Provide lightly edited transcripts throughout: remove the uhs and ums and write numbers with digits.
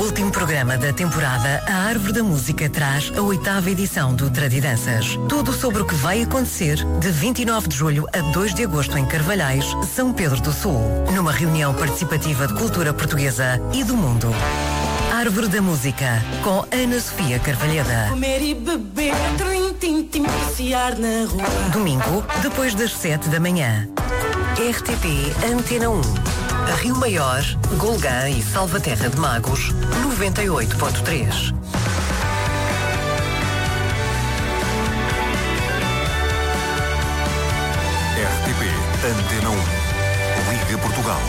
último programa da temporada, a Árvore da Música traz a 8ª edição do Tradidanças. Tudo sobre o que vai acontecer de 29 de julho a 2 de agosto em Carvalhais, São Pedro do Sul, numa reunião participativa de cultura portuguesa e do mundo. Árvore da Música, com Ana Sofia Carvalheda. Comer e beber, trim-tim-tim, passear na rua. Domingo, depois das 7 da manhã. RTP Antena 1. Rio Maior, Golgã e Salvaterra de Magos, 98.3. RTP Antena 1. Liga Portugal.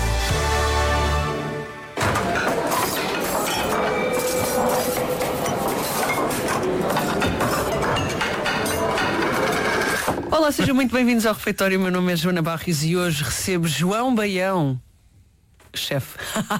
Olá, sejam muito bem-vindos ao refeitório. Meu nome é Joana Barros e hoje recebo João Baião, chefe.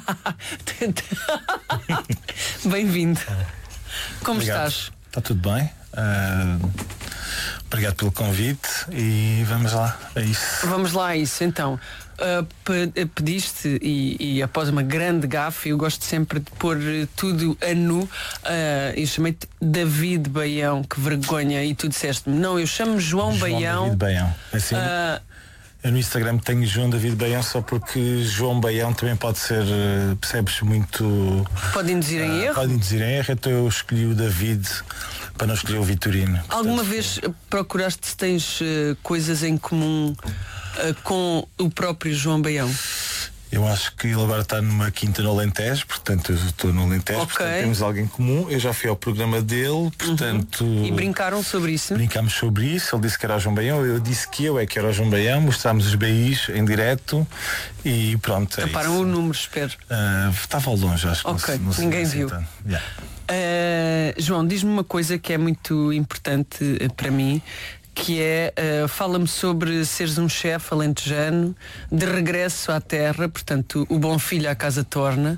Bem-vindo. Como Obrigado. estás? Está tudo bem. Obrigado pelo convite e vamos lá a isso. Vamos lá a isso, então. Pediste e após uma grande gafe, eu gosto sempre de pôr tudo a nu, e chamei-te David Baião. Que vergonha. E tu disseste-me, não, eu chamo João Baião. David Baião. Assim, eu no Instagram tenho João David Baião só porque João Baião também pode ser, percebes, muito... Pode induzir em erro? Pode induzir em erro, então eu escolhi o David para não escolher o Vitorino. Alguma vez procuraste se tens coisas em comum com o próprio João Baião? Eu acho que ele agora está numa quinta no Alentejo, portanto eu estou no Alentejo, Okay. portanto temos alguém em comum. Eu já fui ao programa dele, portanto... E brincaram sobre isso? Brincámos sobre isso, ele disse que era o João Baião, eu disse que eu é que era o João Baião, mostrámos os BIs em direto e pronto. Taparam o número, espero. Estava ao longe, acho que Ok, não se ninguém assim viu. tanto. Yeah. João, diz-me uma coisa que é muito importante para mim, que é, fala-me sobre seres um chefe alentejano de regresso à terra, portanto o bom filho à casa torna.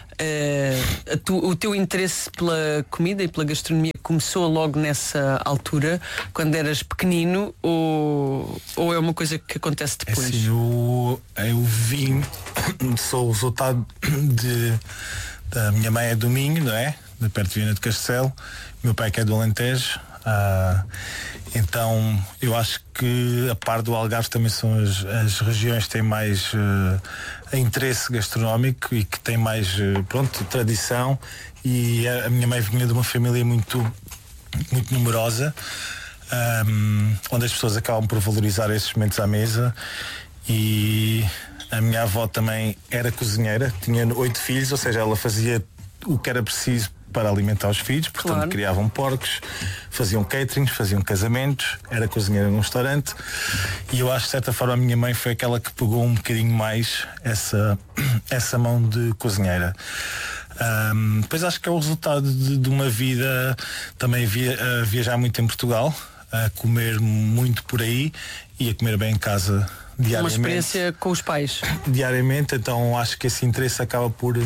O teu interesse pela comida e pela gastronomia começou logo nessa altura, quando eras pequenino, ou é uma coisa que acontece É depois? assim, eu vim, sou o resultado da minha mãe é do Minho, não é? De perto de Viana do Castelo, meu pai que é do Alentejo. Então eu acho que a par do Algarve também são as regiões que têm mais interesse gastronómico e que têm mais tradição, e a minha mãe vinha de uma família muito numerosa, onde as pessoas acabam por valorizar esses momentos à mesa. E a minha avó também era cozinheira, tinha 8 filhos, ou seja, ela fazia o que era preciso para alimentar os filhos, portanto Claro. Criavam porcos, faziam caterings, faziam casamentos, era cozinheira num restaurante, e eu acho que de certa forma a minha mãe foi aquela que pegou um bocadinho mais essa mão de cozinheira. Depois acho que é o resultado de uma vida também viajar muito em Portugal, a comer muito por aí e a comer bem em casa diariamente. Uma experiência com os pais. Diariamente, então acho que esse interesse acaba por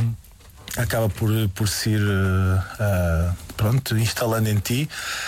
se ir instalando em ti.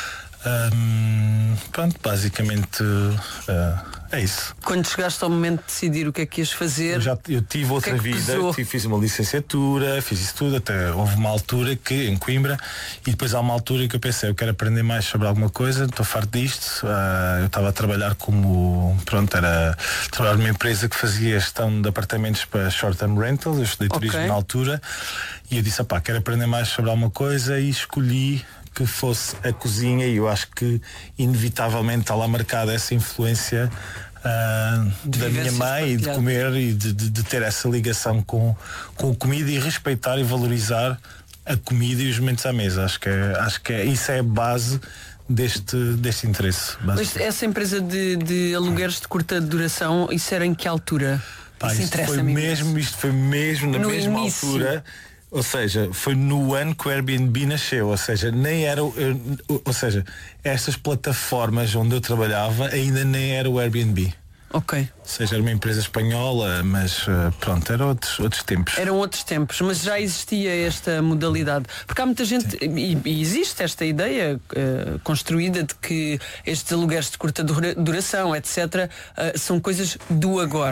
Basicamente é isso. Quando chegaste ao momento de decidir o que é que ias fazer, Eu tive outra que é que vida, pesou? fiz uma licenciatura, fiz isso tudo, até houve uma altura que em Coimbra, e depois há uma altura que eu pensei, eu quero aprender mais sobre alguma coisa, estou farto disto. Eu estava a trabalhar trabalhar numa empresa que fazia gestão de apartamentos para short-term rentals, eu estudei turismo na altura, e eu disse, quero aprender mais sobre alguma coisa, e escolhi que fosse a cozinha, e eu acho que inevitavelmente está lá marcada essa influência da minha mãe, e de comer e de ter essa ligação com a comida, e respeitar e valorizar a comida e os momentos à mesa. Acho que isso é a base deste interesse. Mas essa empresa de alugueres de curta duração, isso era em que altura? Isto foi mesmo na mesma início. altura. Ou seja, foi no ano que o Airbnb nasceu, ou seja, nem era, ou seja, estas plataformas onde eu trabalhava ainda nem era o Airbnb. Ok. Ou seja, era uma empresa espanhola, mas eram outros tempos. Eram outros tempos, mas já existia esta modalidade. Porque há muita gente, e existe esta ideia construída de que estes alugueres de curta duração, etc., são coisas do agora.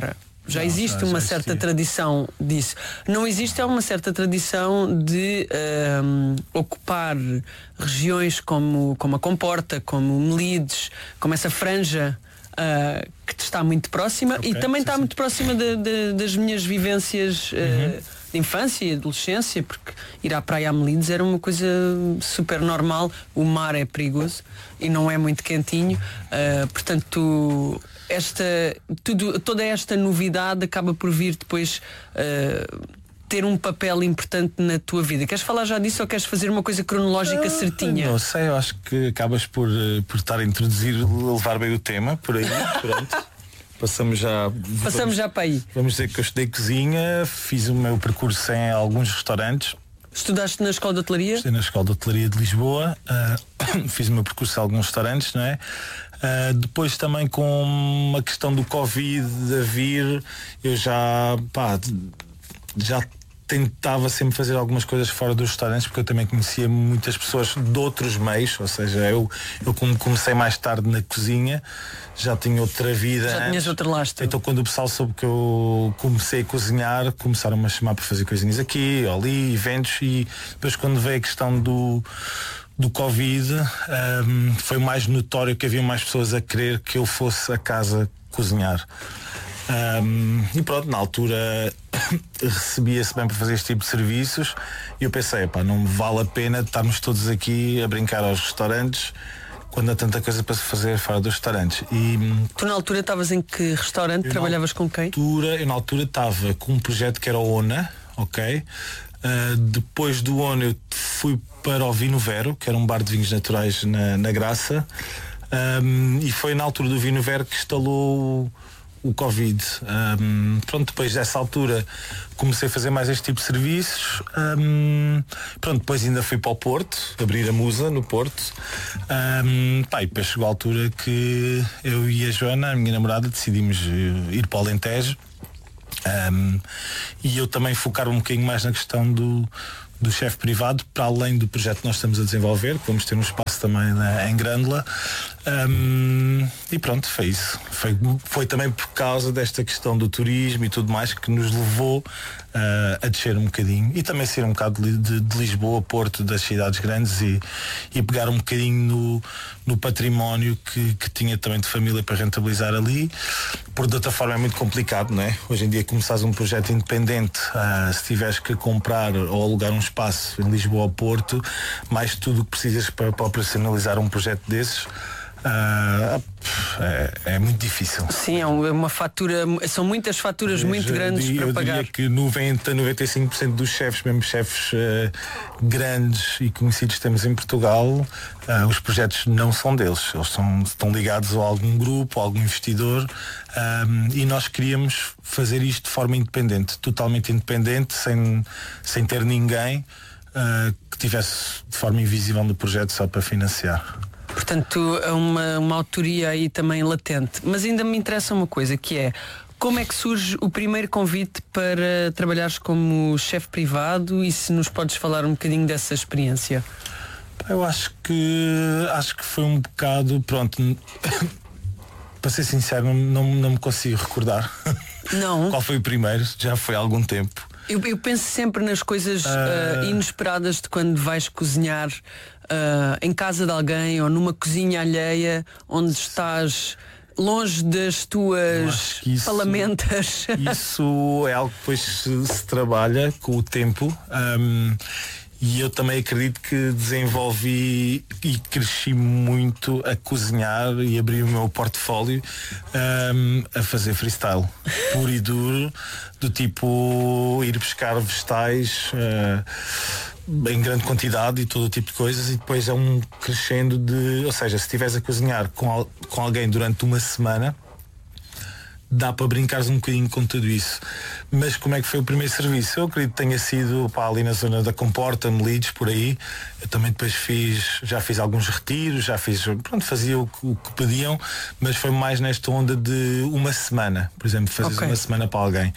Já existe uma certa tradição disso. Não existe uma certa tradição de ocupar regiões como a Comporta, como Melides, como essa franja que te está muito próxima e também está muito próxima das minhas vivências de infância e adolescência, porque ir à praia a Melides era uma coisa super normal. O mar é perigoso e não é muito quentinho, portanto toda esta novidade acaba por vir depois ter um papel importante na tua vida. Queres falar já disso ou queres fazer uma coisa cronológica certinha? Não sei, eu acho que acabas por estar a introduzir, levar bem o tema por aí. Pronto. Passamos já para aí. Vamos dizer que eu estudei cozinha, fiz o meu percurso em alguns restaurantes. Estudaste na Escola de Hotelaria? Estudei na Escola de Hotelaria de Lisboa, fiz o meu percurso em alguns restaurantes, não é? Depois também com uma questão do Covid a vir, eu já tentava sempre fazer algumas coisas fora dos restaurantes, porque eu também conhecia muitas pessoas de outros meios, ou seja, eu como comecei mais tarde na cozinha, já tinha outra vida. Já tinhas outro lastro. Então quando o pessoal soube que eu comecei a cozinhar, começaram-me a chamar para fazer coisinhas aqui, ali, eventos, e depois quando veio a questão do Covid, foi mais notório que havia mais pessoas a querer que eu fosse a casa cozinhar. E pronto, na altura recebia-se bem para fazer este tipo de serviços e eu pensei, não vale a pena estarmos todos aqui a brincar aos restaurantes quando há tanta coisa para se fazer fora dos restaurantes. Tu na altura estavas em que restaurante? Trabalhavas com quem? Eu na altura estava com um projeto que era o ONA, ok? Depois do ONA eu fui para o Vinho Vero, que era um bar de vinhos naturais na Graça, e foi na altura do Vinho Vero que instalou o Covid. Depois dessa altura comecei a fazer mais este tipo de serviços. Depois ainda fui para o Porto, abrir a Musa no Porto. E depois chegou a altura que eu e a Joana, a minha namorada, decidimos ir para o Alentejo. E eu também focar um bocadinho mais na questão do chefe privado, para além do projeto que nós estamos a desenvolver, que vamos ter um espaço também em Grândola. E pronto, foi isso. Foi também por causa desta questão do turismo e tudo mais que nos levou a descer um bocadinho e também sair um bocado de Lisboa, Porto, das cidades grandes e pegar um bocadinho no património que tinha também de família para rentabilizar ali. Por de outra forma é muito complicado, não é? Hoje em dia começares um projeto independente, se tiveres que comprar ou alugar um espaço em Lisboa ou Porto, mais tudo o que precisas para operacionalizar um projeto desses, é muito difícil. Sim, é uma fatura, são muitas faturas muito grandes para pagar. Eu diria que 90-95% dos chefes, mesmo chefes grandes e conhecidos que temos em Portugal, os projetos não são deles. Eles estão ligados a algum grupo, a algum investidor, e nós queríamos fazer isto de forma independente, totalmente independente, sem ter ninguém que tivesse de forma invisível no projeto só para financiar. Portanto, é uma autoria aí também latente. Mas ainda me interessa uma coisa, que é: como é que surge o primeiro convite para trabalhares como chefe privado, e se nos podes falar um bocadinho dessa experiência? Eu acho que foi um bocado, pronto, para ser sincero, não me consigo recordar. Não. Qual foi o primeiro? Já foi há algum tempo. Eu penso sempre nas coisas inesperadas de quando vais cozinhar em casa de alguém ou numa cozinha alheia, onde estás longe das tuas palamentas. Isso é algo que depois se trabalha com o tempo. E eu também acredito que desenvolvi e cresci muito a cozinhar e abri o meu portfólio a fazer freestyle puro e duro, do tipo ir buscar vegetais em grande quantidade e todo o tipo de coisas, e depois é um crescendo ou seja, se estiveres a cozinhar com alguém durante uma semana, dá para brincares um bocadinho com tudo isso. Mas como é que foi o primeiro serviço? Eu acredito que tenha sido ali na zona da Comporta, Melides, por aí. Eu também depois já fiz alguns retiros, fazia o que pediam, mas foi mais nesta onda de uma semana, por exemplo, fazes uma semana para alguém.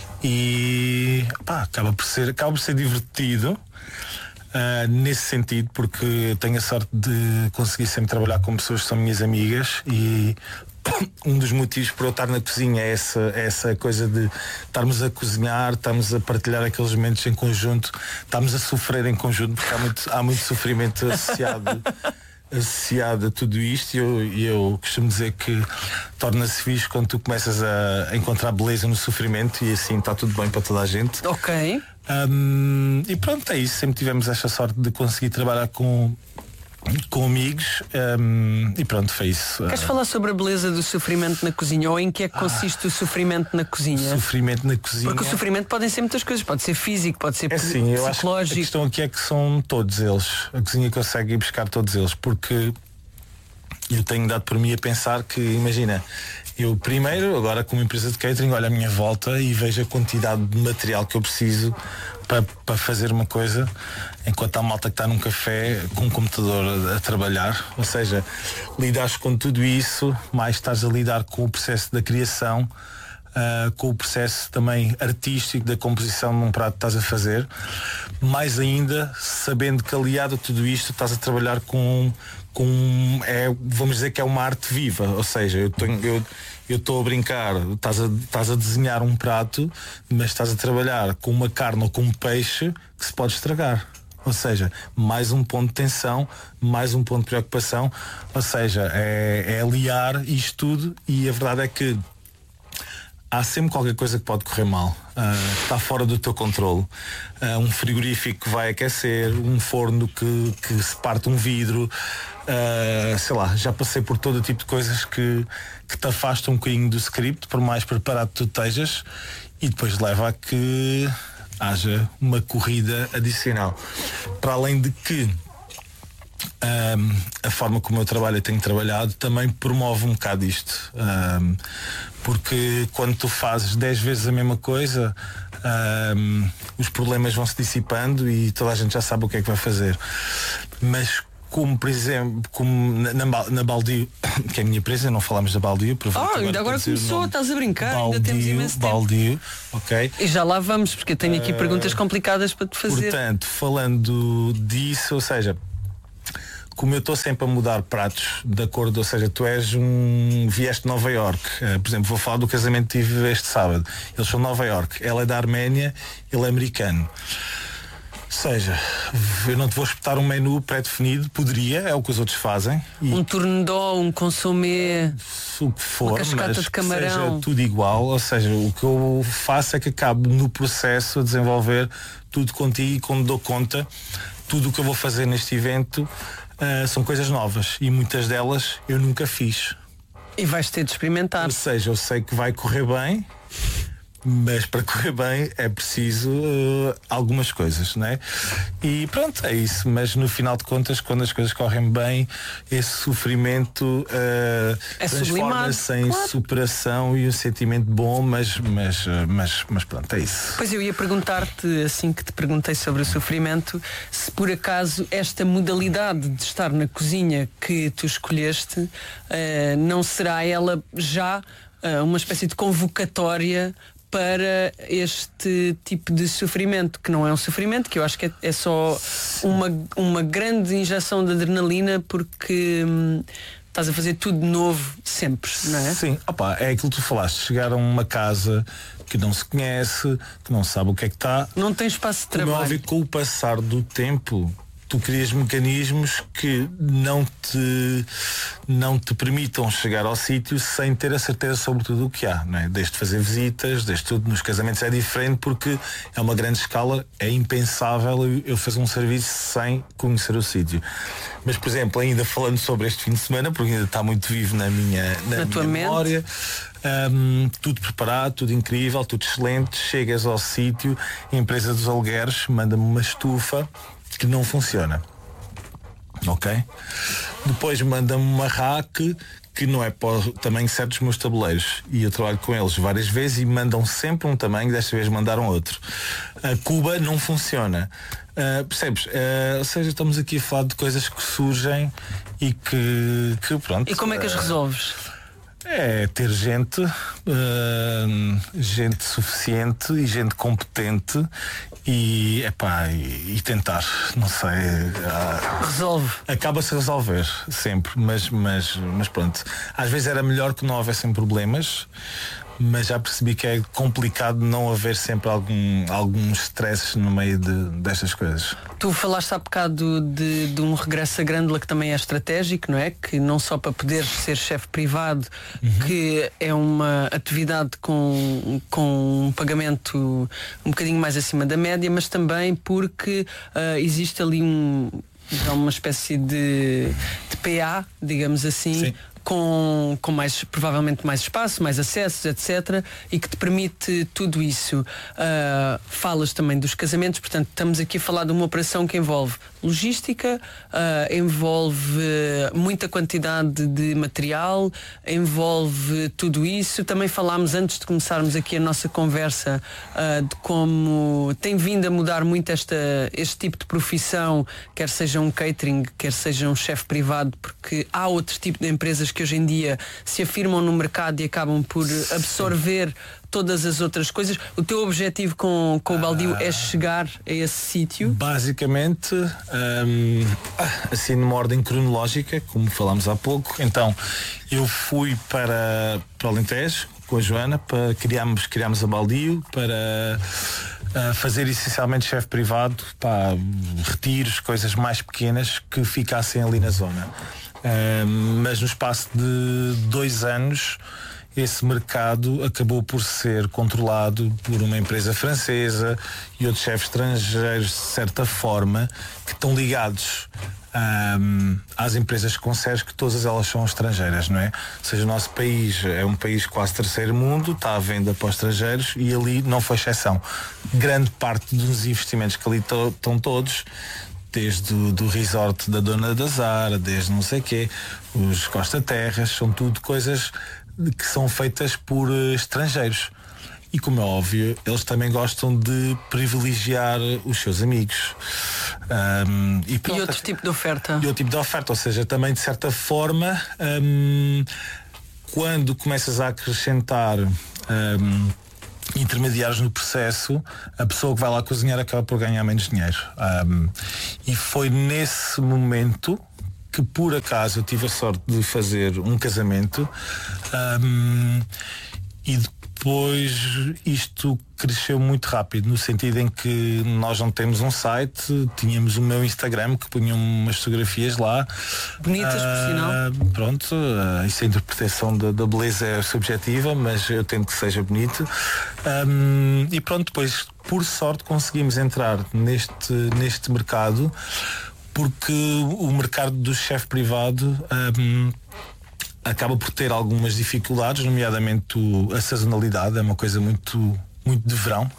E acaba por ser divertido. Nesse sentido, porque tenho a sorte de conseguir sempre trabalhar com pessoas que são minhas amigas e um dos motivos por eu estar na cozinha é essa coisa de estarmos a cozinhar, estamos a partilhar aqueles momentos em conjunto, estamos a sofrer em conjunto, porque há muito sofrimento associado a tudo isto, e eu costumo dizer que torna-se fixe quando tu começas a encontrar beleza no sofrimento, e assim está tudo bem para toda a gente. Ok. E pronto, é isso. Sempre tivemos esta sorte de conseguir trabalhar com amigos, e pronto, foi isso. Queres falar sobre a beleza do sofrimento na cozinha, ou em que é que consiste o sofrimento na cozinha? Sofrimento na cozinha. Porque o sofrimento podem ser muitas coisas, pode ser físico, pode ser assim, eu psicológico. Acho que a questão aqui é que são todos eles. A cozinha consegue ir buscar todos eles, porque eu tenho dado por mim a pensar que, imagina, eu primeiro, agora como empresa de catering, olho à minha volta e vejo a quantidade de material que eu preciso para fazer uma coisa, enquanto há malta que está num café com um computador a trabalhar. Ou seja, lidares com tudo isso, mais estás a lidar com o processo da criação, com o processo também artístico da composição num prato que estás a fazer, mais ainda sabendo que aliado a tudo isto estás a trabalhar vamos dizer que é uma arte viva. Ou seja, eu estou a brincar, estás a desenhar um prato, mas estás a trabalhar com uma carne ou com um peixe que se pode estragar. Ou seja, mais um ponto de tensão, mais um ponto de preocupação. Ou seja, é aliar isto tudo, e a verdade é que há sempre qualquer coisa que pode correr mal, está fora do teu controle. Um frigorífico que vai aquecer, um forno que se parte um vidro, sei lá, já passei por todo tipo de coisas que te afastam um bocadinho do script, por mais preparado que tu estejas, e depois leva a que haja uma corrida adicional. Para além de que a forma como eu trabalho e tenho trabalhado também promove um bocado isto, porque quando tu fazes 10 vezes a mesma coisa, os problemas vão se dissipando e toda a gente já sabe o que é que vai fazer. Mas como, por exemplo, como na Baldio, que é a minha empresa, não falámos da Baldio. Ainda agora começou, estás a brincar, Baldio, ainda temos imenso tempo. Baldio, ok. E já lá vamos, porque eu tenho aqui perguntas complicadas para te fazer. Portanto, falando disso, ou seja, como eu estou sempre a mudar pratos de acordo, ou seja, tu vieste de Nova Iorque, por exemplo, vou falar do casamento que tive este sábado. Eles são de Nova Iorque, ela é da Arménia, ele é americano. Ou seja, eu não te vou espetar um menu pré-definido, poderia, é o que os outros fazem. Um tournesol, um consomé, o que for, uma cascata mas de camarão. Que seja tudo igual. Ou seja, o que eu faço é que acabo no processo a desenvolver tudo contigo, e quando dou conta, tudo o que eu vou fazer neste evento são coisas novas, e muitas delas eu nunca fiz. E vais ter de experimentar. Ou seja, eu sei que vai correr bem, mas para correr bem é preciso algumas coisas, não é? E pronto, é isso. Mas no final de contas, quando as coisas correm bem, esse sofrimento transforma-se em superação e um sentimento bom, mas pronto, é isso. Pois eu ia perguntar-te, assim que te perguntei sobre o sofrimento, se por acaso esta modalidade de estar na cozinha que tu escolheste não será ela já uma espécie de convocatória para este tipo de sofrimento, que não é um sofrimento, que eu acho que é só uma grande injeção de adrenalina, porque estás a fazer tudo de novo sempre, não é? Sim, é aquilo que tu falaste, chegar a uma casa que não se conhece, que não sabe o que é que está, não tem espaço de trabalho. Como é óbvio, com o passar do tempo tu crias mecanismos que não te permitam chegar ao sítio sem ter a certeza sobre tudo o que há, não é? Desde fazer visitas, desde tudo. Nos casamentos é diferente, porque é uma grande escala, é impensável eu fazer um serviço sem conhecer o sítio. Mas, por exemplo, ainda falando sobre este fim de semana, porque ainda está muito vivo na minha memória, tudo preparado, tudo incrível, tudo excelente. Chegas ao sítio, a empresa dos alugueres manda-me uma estufa que não funciona, ok? Depois manda-me uma rack que não é para o tamanho certo dos meus tabuleiros, e eu trabalho com eles várias vezes e mandam sempre um tamanho, desta vez mandaram outro. A cuba não funciona, percebes? Ou seja, estamos aqui a falar de coisas que surgem e que pronto. E como é que as resolves? É ter gente suficiente e gente competente e tentar, não sei, resolve. Acaba-se a resolver sempre, mas pronto, às vezes era melhor que não houvessem problemas, mas já percebi que é complicado não haver sempre alguns stresses no meio destas coisas. Tu falaste há bocado de um regresso a Grândola, que também é estratégico, não é? Que não só para poderes ser chefe privado, que é uma atividade com um pagamento um bocadinho mais acima da média, mas também porque existe ali uma espécie de PA, digamos assim. Sim. Com provavelmente mais espaço, mais acessos, etc. E que te permite tudo isso. Falas também dos casamentos, portanto estamos aqui a falar de uma operação que envolve logística, envolve muita quantidade de material, envolve tudo isso. Também falámos, antes de começarmos aqui a nossa conversa, de como tem vindo a mudar muito este tipo de profissão, quer seja um catering, quer seja um chefe privado, porque há outro tipo de empresas que hoje em dia se afirmam no mercado e acabam por absorver todas as outras coisas. O teu objetivo com o Baldio é chegar a esse sítio? Basicamente, assim numa ordem cronológica, como falámos há pouco. Então, eu fui para o Alentejo com a Joana, para criámos a Baldio, para fazer essencialmente chefe privado, para retiros, coisas mais pequenas que ficassem ali na zona. Mas no espaço de 2 anos esse mercado acabou por ser controlado por uma empresa francesa e outros chefes estrangeiros, de certa forma, que estão ligados às empresas de conserjes, que todas elas são estrangeiras, não é? Ou seja, o nosso país é um país quase terceiro mundo, está à venda para os estrangeiros, e ali não foi exceção. Grande parte dos investimentos que ali estão todos, desde do resort da Dona da Zara, desde não sei quê, os Costa Terras, são tudo coisas que são feitas por estrangeiros. E como é óbvio, eles também gostam de privilegiar os seus amigos. E outro tipo de oferta. E outro tipo de oferta, ou seja, também de certa forma, quando começas a acrescentar intermediários no processo, a pessoa que vai lá cozinhar acaba por ganhar menos dinheiro. E foi nesse momento que, por acaso, eu tive a sorte de fazer um casamento, e depois isto cresceu muito rápido, no sentido em que nós não temos um site, tínhamos o meu Instagram, que punha umas fotografias lá. Bonitas, por sinal. Pronto, isso a interpretação da beleza é subjetiva, mas eu tento que seja bonito. E pronto, depois, por sorte, conseguimos entrar neste mercado, porque o mercado do chefe privado acaba por ter algumas dificuldades, nomeadamente a sazonalidade, é uma coisa muito, muito de verão.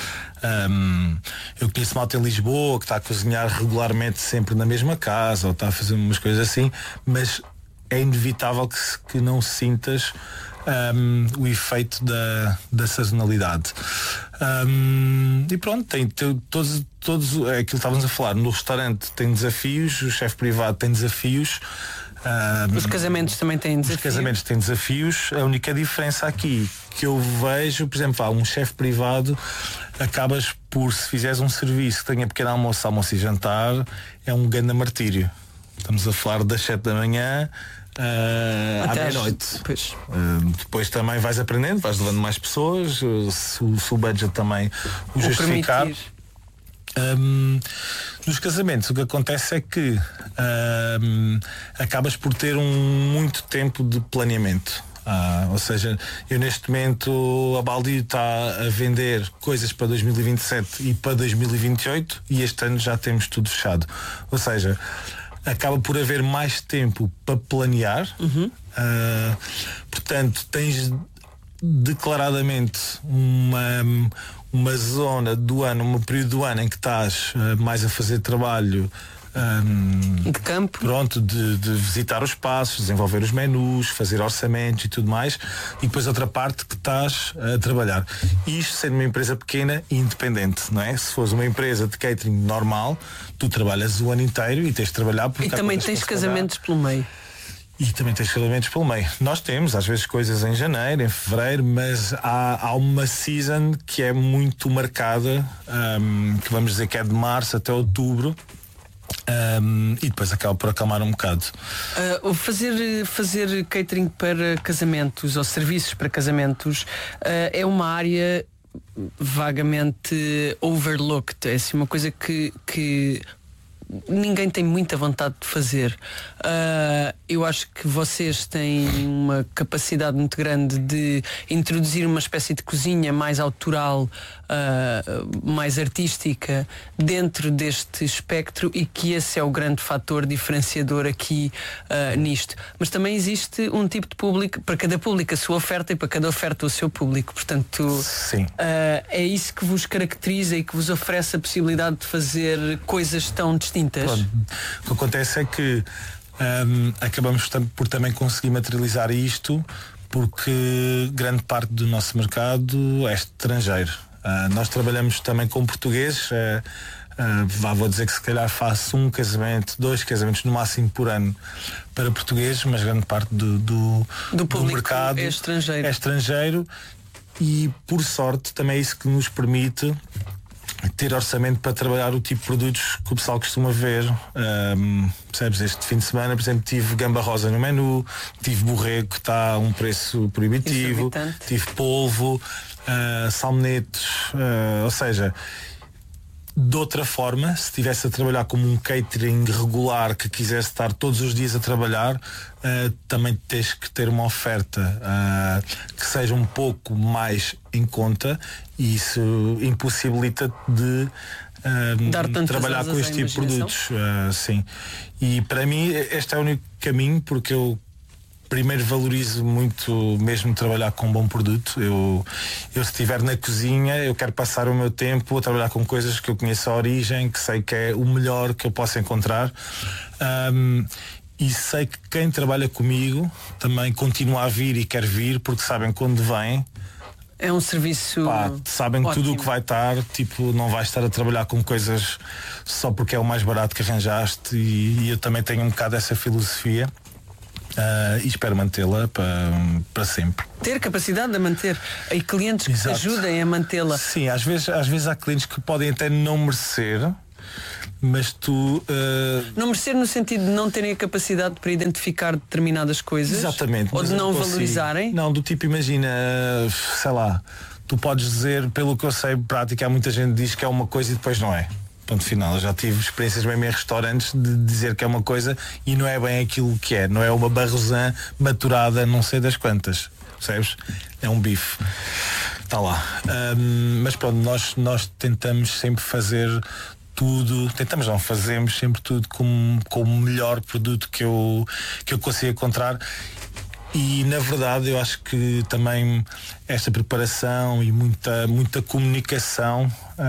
Eu conheço malta em Lisboa que está a cozinhar regularmente sempre na mesma casa, ou está a fazer umas coisas assim, mas é inevitável que não sintas o efeito da sazonalidade. E pronto, tem todos é aquilo que estávamos a falar. No restaurante tem desafios, o chefe privado tem desafios. Os casamentos também têm desafios. Os casamentos têm desafios. A única diferença aqui que eu vejo, por exemplo, um chefe privado, acabas por, se fizeres um serviço que tenha pequeno almoço e jantar, é um grande martírio. Estamos a falar das 7 da manhã à meia-noite. Depois também vais aprendendo, vais levando mais pessoas, se o budget também o justificar. Nos casamentos o que acontece é que acabas por ter muito tempo de planeamento. Ou seja, eu neste momento a Baldio está a vender coisas para 2027 e para 2028 e este ano já temos tudo fechado. Ou seja, acaba por haver mais tempo para planear. Portanto, tens declaradamente uma zona do ano, um período do ano em que estás mais a fazer trabalho de campo, pronto, de visitar os espaços, desenvolver os menus, fazer orçamentos e tudo mais, e depois outra parte que estás a trabalhar. Isto sendo uma empresa pequena e independente, não é? Se fores uma empresa de catering normal, tu trabalhas o ano inteiro e tens de trabalhar porque e também tens casamentos pelo meio. E também tens elementos pelo meio. Nós temos às vezes coisas em janeiro, em fevereiro, mas há uma season que é muito marcada, que vamos dizer que é de março até outubro. E depois acaba por acalmar um bocado. Fazer catering para casamentos ou serviços para casamentos é uma área vagamente overlooked. É assim uma coisa que ninguém tem muita vontade de fazer. Eu acho que vocês têm uma capacidade muito grande de introduzir uma espécie de cozinha mais autoral, mais artística dentro deste espectro, e que esse é o grande fator diferenciador aqui nisto. Mas também existe um tipo de público, para cada público a sua oferta e para cada oferta o seu público. Portanto, sim. É isso que vos caracteriza e que vos oferece a possibilidade de fazer coisas tão distintas. Pronto. O que acontece é que acabamos por também conseguir materializar isto, porque grande parte do nosso mercado é estrangeiro. Nós trabalhamos também com portugueses. Vou dizer que se calhar faço 1 casamento, 2 casamentos no máximo por ano para portugueses, mas grande parte do mercado é estrangeiro. E por sorte também é isso que nos permite ter orçamento para trabalhar o tipo de produtos que o pessoal costuma ver. Percebes? Este fim de semana, por exemplo, tive gamba rosa no menu, tive borrego que está a um preço proibitivo, tive polvo, salmonetos, ou seja, de outra forma, se estivesse a trabalhar como um catering regular que quisesse estar todos os dias a trabalhar, também tens que ter uma oferta que seja um pouco mais em conta, e isso impossibilita de trabalhar com este tipo de produtos. Sim. E para mim este é o único caminho, porque eu primeiro valorizo muito mesmo trabalhar com um bom produto. Eu se estiver na cozinha, eu quero passar o meu tempo a trabalhar com coisas que eu conheço a origem, que sei que é o melhor que eu posso encontrar. E sei que quem trabalha comigo também continua a vir e quer vir, porque sabem quando vem. É um serviço. Sabem ótimo. Tudo o que vai estar, tipo, não vais estar a trabalhar com coisas só porque é o mais barato que arranjaste, e eu também tenho um bocado essa filosofia. E espero mantê-la para sempre. Ter capacidade de manter. E clientes que te ajudem a mantê-la. Sim, às vezes há clientes que podem até não merecer, mas tu... Não merecer no sentido de não terem a capacidade para identificar determinadas coisas. Exatamente. Ou de não valorizarem. Não, do tipo, imagina, sei lá, tu podes dizer, pelo que eu sei, prática, há muita gente que diz que é uma coisa e depois não é. Ponto final. Eu já tive experiências mesmo em restaurantes de dizer que é uma coisa e não é bem aquilo que é. Não é uma barrosã maturada não sei das quantas. Percebes? É um bife. Está lá. Mas pronto, nós tentamos sempre fazer tudo. Fazemos sempre tudo com o melhor produto que eu consigo encontrar. E na verdade eu acho que também esta preparação e muita comunicação,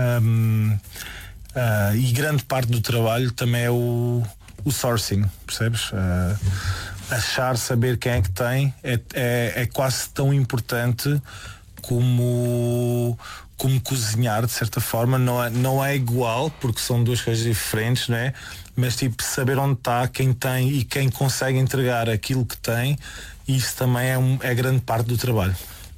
e grande parte do trabalho também é o sourcing, percebes? Saber quem é que tem é quase tão importante como cozinhar, de certa forma. Não é igual, porque são duas coisas diferentes, não é? Mas tipo, saber onde está, quem tem e quem consegue entregar aquilo que tem, isso também é grande parte do trabalho.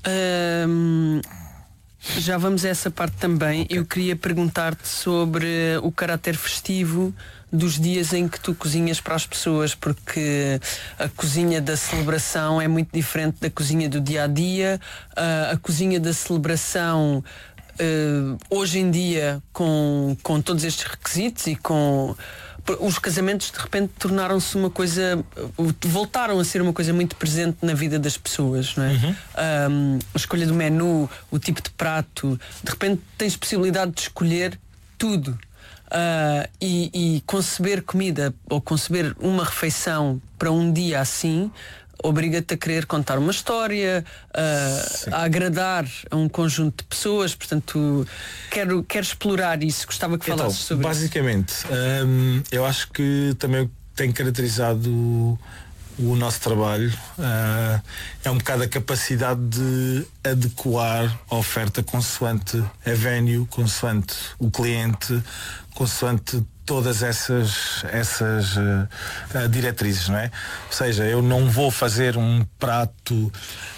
Já vamos a essa parte também. Okay. Eu queria perguntar-te sobre o caráter festivo dos dias em que tu cozinhas para as pessoas, porque a cozinha da celebração é muito diferente da cozinha do dia-a-dia. A cozinha da celebração, hoje em dia, com todos estes requisitos e com... Os casamentos de repente tornaram-se uma coisa, voltaram a ser uma coisa muito presente na vida das pessoas, não é? Uhum. A escolha do menu, o tipo de prato, de repente tens possibilidade de escolher tudo. E conceber comida ou conceber uma refeição para um dia assim obriga-te a querer contar uma história, a agradar a um conjunto de pessoas. Portanto, quero explorar isso. Gostava que falasses sobre basicamente, isso. Eu acho que também tem caracterizado o nosso trabalho, é um bocado a capacidade de adequar a oferta consoante a venue, consoante o cliente, consoante todas essas diretrizes, não é? Ou seja, eu não vou fazer um prato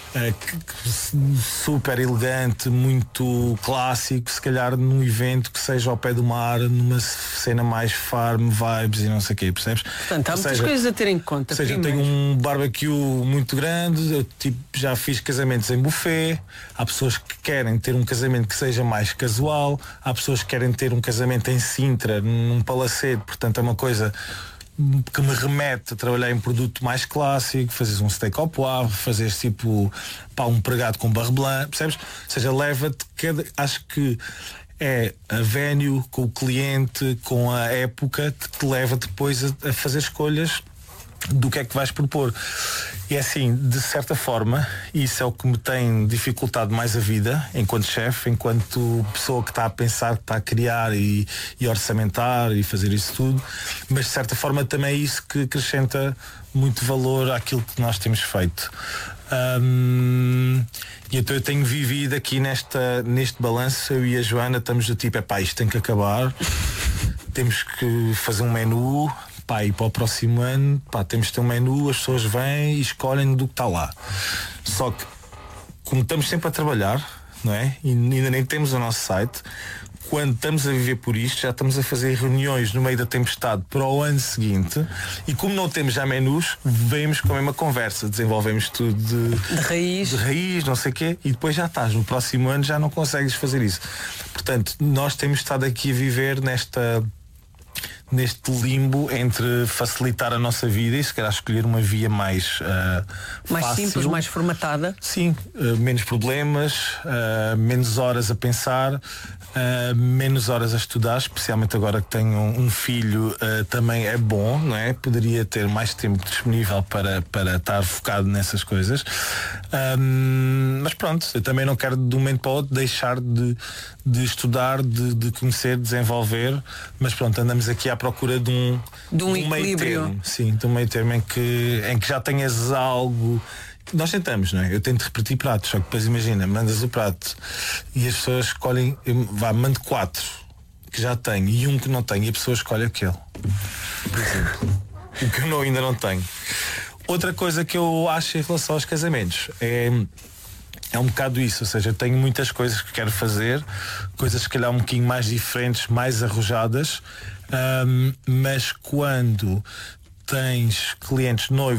super elegante, muito clássico, se calhar num evento que seja ao pé do mar, numa cena mais farm vibes e não sei o quê, percebes? Portanto, há muitas coisas a ter em conta. Ou seja, eu tenho um barbecue muito grande, eu já fiz casamentos em buffet, há pessoas que querem ter um casamento que seja mais casual, há pessoas que querem ter um casamento em Sintra, num palacete, portanto é uma coisa que me remete a trabalhar em produto mais clássico, fazes um steak ao poivre, fazes tipo um pregado com barre blanc, percebes? Ou seja, leva-te acho que é a venue com o cliente, com a época, que te leva depois a fazer escolhas do que é que vais propor. E é assim, de certa forma, isso é o que me tem dificultado mais a vida, enquanto chefe, enquanto pessoa que está a pensar, que está a criar e orçamentar e fazer isso tudo, mas de certa forma também é isso que acrescenta muito valor àquilo que nós temos feito. E então eu tenho vivido aqui neste balanço, eu e a Joana estamos do tipo, isto tem que acabar, temos que fazer um menu, e para o próximo ano, temos de ter um menu, as pessoas vêm e escolhem do que está lá. Só que, como estamos sempre a trabalhar, não é? E ainda nem temos o nosso site, quando estamos a viver por isto, já estamos a fazer reuniões no meio da tempestade para o ano seguinte, e como não temos já menus, vemos com a mesma conversa, desenvolvemos tudo de raiz, não sei o quê, e depois já estás, no próximo ano já não consegues fazer isso. Portanto, nós temos estado aqui a viver neste limbo entre facilitar a nossa vida e se calhar escolher uma via mais fácil, simples, mais formatada. Sim, menos problemas, menos horas a pensar, menos horas a estudar, especialmente agora que tenho um filho, também é bom, não é? Poderia ter mais tempo disponível para estar focado nessas coisas, mas pronto, eu também não quero de um momento para o outro deixar de estudar, de conhecer, desenvolver, mas pronto, andamos aqui à procura de um meio termo. Sim, de um meio termo em que já tenhas algo. Nós tentamos, não é? Eu tento repetir pratos, só que depois imagina, mandas o prato e as pessoas escolhem, mando 4 que já tenho e um que não tenho e a pessoa escolhe aquele, por exemplo, o que eu ainda não tenho. Outra coisa que eu acho em relação aos casamentos é um bocado isso, ou seja, eu tenho muitas coisas que quero fazer, coisas se calhar um bocadinho mais diferentes, mais arrojadas, mas quando tens clientes noivos